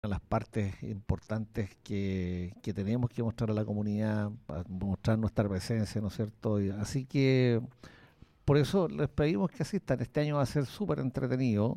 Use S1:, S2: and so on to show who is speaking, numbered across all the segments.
S1: de las partes importantes que tenemos que mostrar a la comunidad, para mostrar nuestra presencia, ¿no es cierto? Así que por eso les pedimos que asistan. Este año va a ser súper entretenido.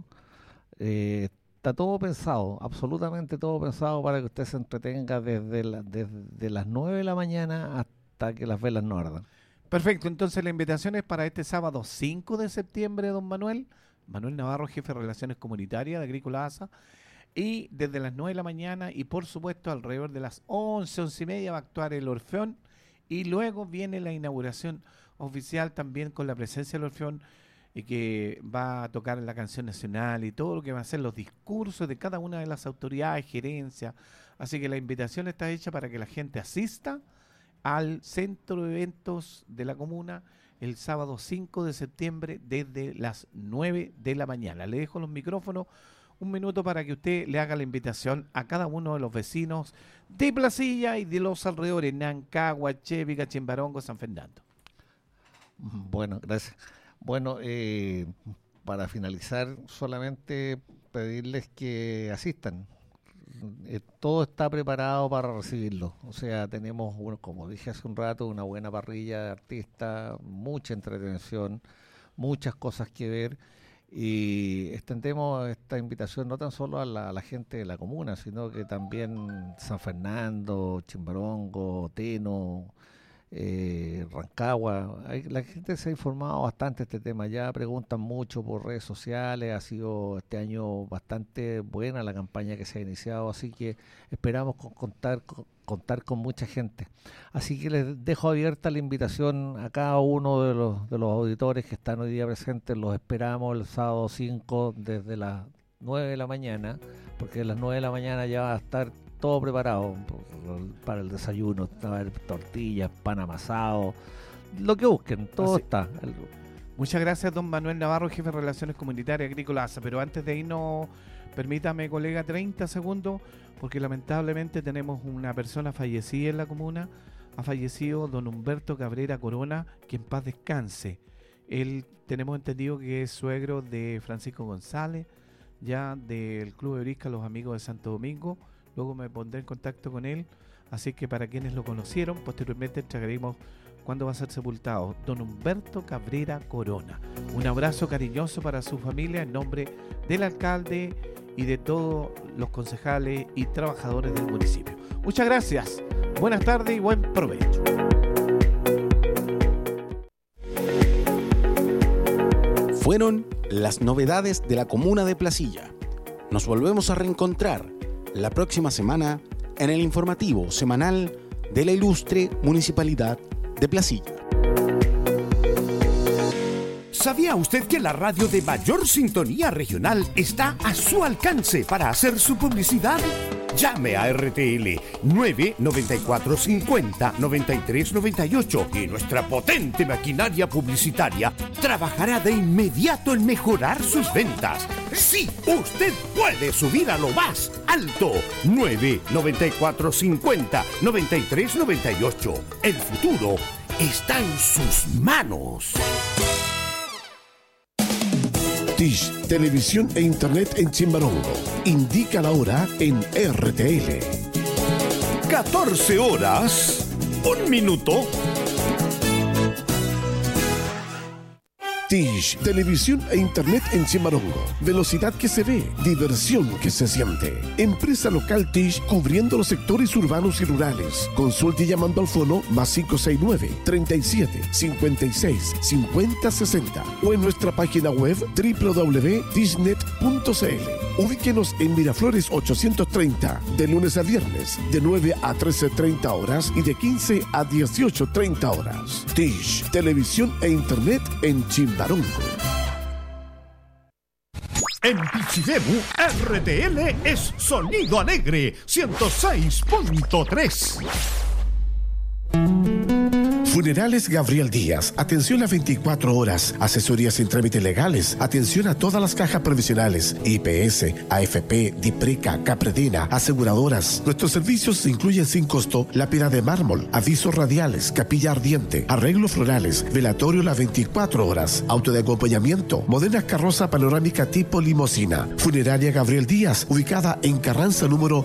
S1: Está todo pensado, absolutamente todo pensado para que usted se entretenga desde las 9 de la mañana hasta que las velas no ardan.
S2: Perfecto, entonces la invitación es para este sábado 5 de septiembre, don Manuel Navarro, jefe de Relaciones Comunitarias de Agrícola ASA, y desde las 9 de la mañana y por supuesto alrededor de las 11 y media va a actuar el Orfeón y luego viene la inauguración oficial también con la presencia del Orfeón y que va a tocar la canción nacional y todo lo que va a ser los discursos de cada una de las autoridades, gerencia. Así que la invitación está hecha para que la gente asista al centro de eventos de la comuna el sábado 5 de septiembre desde las 9 de la mañana. Le dejo los micrófonos un minuto para que usted le haga la invitación a cada uno de los vecinos de Placilla y de los alrededores, Nancagua, Chepica, Chimbarongo, San Fernando.
S1: Bueno, gracias. Bueno, para finalizar, solamente pedirles que asistan. Todo está preparado para recibirlo. O sea, tenemos, como dije hace un rato, una buena parrilla de artistas, mucha entretención, muchas cosas que ver. Y extendemos esta invitación no tan solo a la gente de la comuna, sino que también San Fernando, Chimbarongo, Teno, Rancagua. La gente se ha informado bastante de este tema, ya preguntan mucho por redes sociales, ha sido este año bastante buena la campaña que se ha iniciado, así que esperamos contar con mucha gente. Así que les dejo abierta la invitación a cada uno de los auditores que están hoy día presentes, los esperamos el sábado 5 desde las 9 de la mañana, porque a las 9 de la mañana ya va a estar todo preparado para el desayuno, va a haber tortillas, pan amasado, lo que busquen, todo está.
S2: Muchas gracias, don Manuel Navarro, jefe de Relaciones Comunitarias Agrícola ASA. Pero antes de irnos, permítame, colega, 30 segundos, porque lamentablemente tenemos una persona fallecida en la comuna. Ha fallecido don Humberto Cabrera Corona, que en paz descanse. Él, tenemos entendido que es suegro de Francisco González, ya del Club de Brisca Los Amigos de Santo Domingo. Luego me pondré en contacto con él, así que para quienes lo conocieron, posteriormente entregaremos cuándo va a ser sepultado don Humberto Cabrera Corona. Un abrazo cariñoso para su familia en nombre del alcalde y de todos los concejales y trabajadores del municipio. Muchas gracias, buenas tardes y buen provecho.
S3: Fueron las novedades de la comuna de Placilla. Nos volvemos a reencontrar la próxima semana en el informativo semanal de la ilustre Municipalidad de Placilla.
S4: ¿Sabía usted que la radio de mayor sintonía regional está a su alcance para hacer su publicidad? Llame a RTL 99450-9398 y nuestra potente maquinaria publicitaria trabajará de inmediato en mejorar sus ventas. ¡Sí! ¡Usted puede subir a lo más alto! 99450-9398. El futuro está en sus manos.
S5: Tish, televisión e internet en Chimbarongo. Indica la hora en RTL.
S4: 14 horas, 1 minuto.
S5: Tish, televisión e internet en Chimbarongo. Velocidad que se ve, diversión que se siente. Empresa local Tish cubriendo los sectores urbanos y rurales. Consulte llamando al fono +569 37 56 50 60 o en nuestra página web www.tishnet.cl. Ubíquenos en Miraflores 830, de lunes a viernes, de 9 a 13:30 horas y de 15 a 18:30 horas. Tish, televisión e internet en Chimbarongo.
S4: En Pichidemu, RTL es Sonido Alegre 106.3.
S5: Funerales Gabriel Díaz, atención a 24 horas, asesorías sin trámites legales, atención a todas las cajas provisionales, IPS, AFP, DIPRECA, Capredena, aseguradoras. Nuestros servicios incluyen sin costo lápida de mármol, avisos radiales, capilla ardiente, arreglos florales, velatorio las 24 horas, auto de acompañamiento, moderna carroza panorámica tipo limosina. Funeraria Gabriel Díaz, ubicada en Carranza número